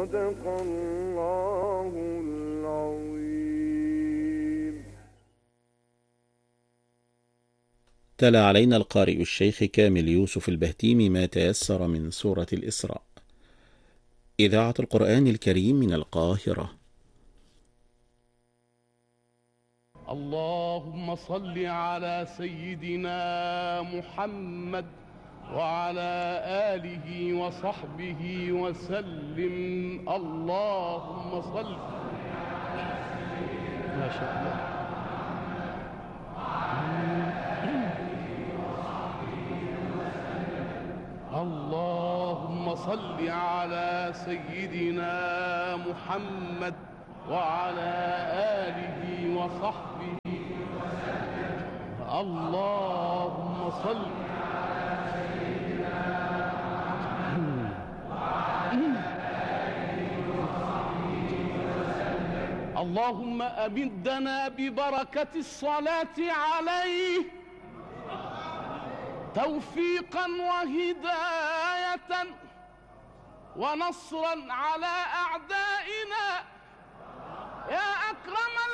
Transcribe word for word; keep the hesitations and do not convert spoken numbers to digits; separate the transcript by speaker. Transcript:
Speaker 1: صدق الله العظيم.
Speaker 2: تلا علينا القارئ الشيخ كامل يوسف البهتيمي ما تيسر من سورة الإسراء. إذاعة القرآن الكريم من القاهرة.
Speaker 3: اللهم صل على سيدنا محمد وعلى آله وصحبه وسلم. اللهم صل. ما شاء الله. اللهم صل على سيدنا محمد وعلى آله وصحبه. اللهم صل. اللهم أمدنا ببركة الصلاة عليه توفيقا وهداية ونصرا على أعدائنا يا أكرم